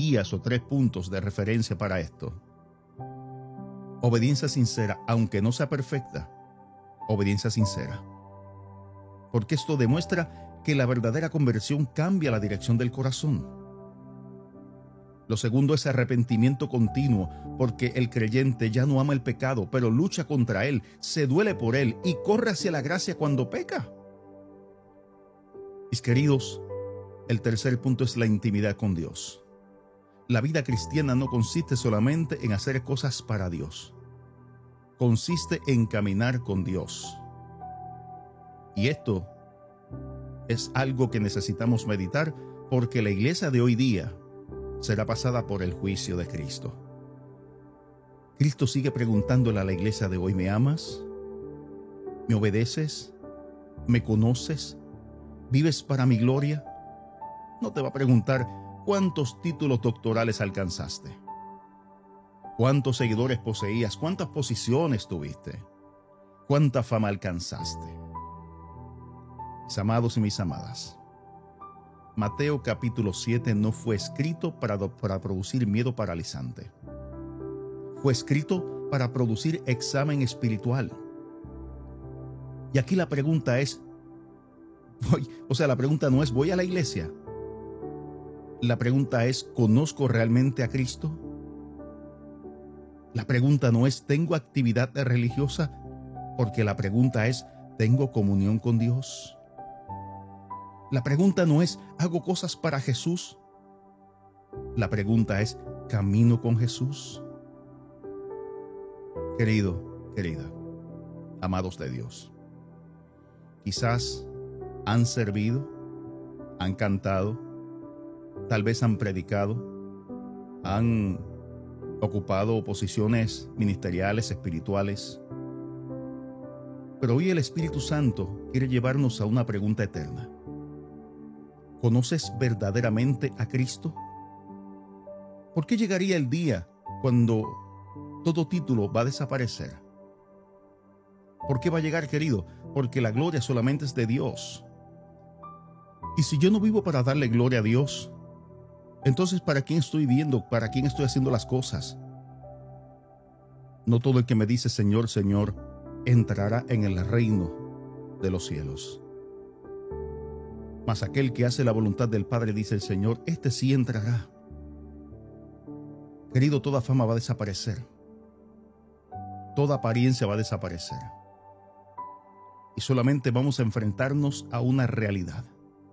guías o 3 puntos de referencia para esto. Obediencia sincera, aunque no sea perfecta. Obediencia sincera. Porque esto demuestra que la verdadera conversión cambia la dirección del corazón. Lo segundo es arrepentimiento continuo, porque el creyente ya no ama el pecado, pero lucha contra él, se duele por él y corre hacia la gracia cuando peca. Mis queridos, el tercer punto es la intimidad con Dios. La vida cristiana no consiste solamente en hacer cosas para Dios. Consiste en caminar con Dios. Y esto es algo que necesitamos meditar, porque la iglesia de hoy día será pasada por el juicio de Cristo. Cristo sigue preguntándole a la iglesia de hoy: ¿me amas? ¿Me obedeces? ¿Me conoces? ¿Vives para mi gloria? No te va a preguntar cuántos títulos doctorales alcanzaste, cuántos seguidores poseías, cuántas posiciones tuviste, cuánta fama alcanzaste. Mis amados y mis amadas, Mateo capítulo 7 no fue escrito para producir miedo paralizante. Fue escrito para producir examen espiritual. Y aquí la pregunta es, la pregunta no es ¿voy a la iglesia? La pregunta es ¿conozco realmente a Cristo? La pregunta no es ¿tengo actividad religiosa? Porque la pregunta es ¿tengo comunión con Dios? La pregunta no es ¿hago cosas para Jesús? La pregunta es ¿camino con Jesús? Querido, querida, amados de Dios, quizás han servido, han cantado, tal vez han predicado, han ocupado posiciones ministeriales, espirituales, pero hoy el Espíritu Santo quiere llevarnos a una pregunta eterna. ¿Conoces verdaderamente a Cristo? ¿Por qué llegaría el día cuando todo título va a desaparecer? ¿Por qué va a llegar, querido? Porque la gloria solamente es de Dios. Y si yo no vivo para darle gloria a Dios, entonces ¿para quién estoy viviendo? ¿Para quién estoy haciendo las cosas? No todo el que me dice Señor, Señor, entrará en el reino de los cielos. Mas aquel que hace la voluntad del Padre, dice el Señor, este sí entrará. Querido, toda fama va a desaparecer. Toda apariencia va a desaparecer. Y solamente vamos a enfrentarnos a una realidad: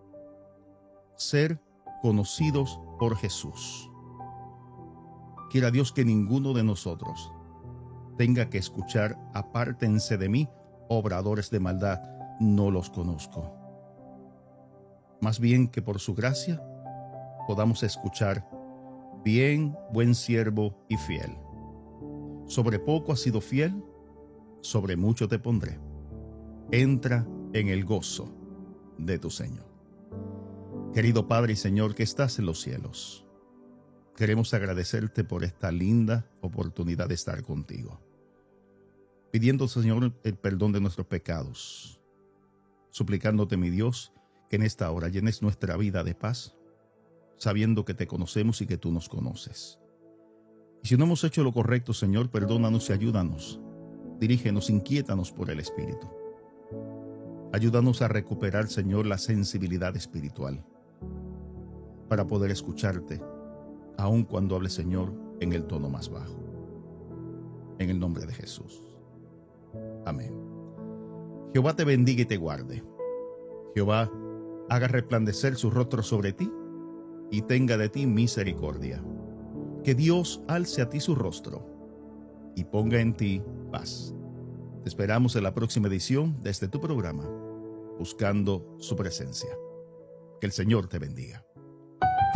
ser conocidos por Jesús. Quiera Dios que ninguno de nosotros tenga que escuchar: apártense de mí, obradores de maldad, no los conozco. Más bien que por su gracia podamos escuchar: bien, buen siervo y fiel. Sobre poco has sido fiel, sobre mucho te pondré. Entra en el gozo de tu Señor. Querido Padre y Señor que estás en los cielos, queremos agradecerte por esta linda oportunidad de estar contigo, pidiendo, Señor, el perdón de nuestros pecados, suplicándote, mi Dios, que en esta hora llenes nuestra vida de paz, sabiendo que te conocemos y que tú nos conoces. Y si no hemos hecho lo correcto, Señor, perdónanos y ayúdanos. Dirígenos, inquiétanos por el Espíritu. Ayúdanos a recuperar, Señor, la sensibilidad espiritual para poder escucharte, aun cuando hable, Señor, en el tono más bajo. En el nombre de Jesús. Amén. Jehová te bendiga y te guarde. Jehová haga resplandecer su rostro sobre ti y tenga de ti misericordia. Que Dios alce a ti su rostro y ponga en ti paz. Te esperamos en la próxima edición de este tu programa, Buscando su Presencia. Que el Señor te bendiga.